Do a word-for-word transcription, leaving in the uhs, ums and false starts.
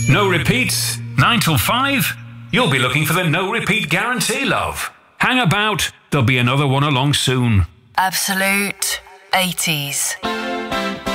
No repeats, nine till five? You'll be looking for the no repeat guarantee, love. Hang about, there'll be another one along soon. Absolute eighties.